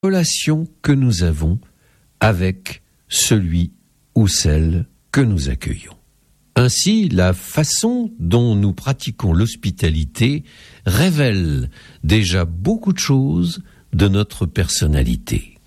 relation que nous avons avec celui ou celle que nous accueillons. Ainsi, la façon dont nous pratiquons l'hospitalité révèle déjà beaucoup de choses de notre personnalité.